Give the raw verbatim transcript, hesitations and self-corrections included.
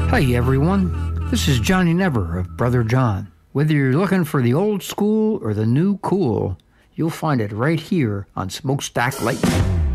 Hey everyone, this is Johnny Never of Brother John. Whether you're looking for the old school or the new cool, you'll find it right here on Smokestack Lightning.